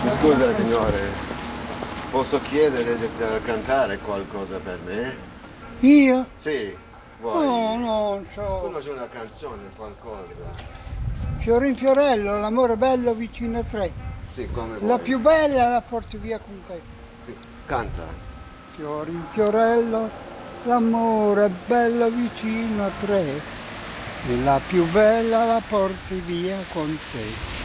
Scusa signore, posso chiedere di cantare qualcosa per me? Io? Sì, vuoi? No, non so. Conosci una canzone, qualcosa? Fiorin Fiorello, l'amore bello vicino a te. Sì, come vuoi. La più bella la porti via con te. Sì, canta. Fiorin Fiorello, l'amore bello vicino a te. E la più bella la porti via con te.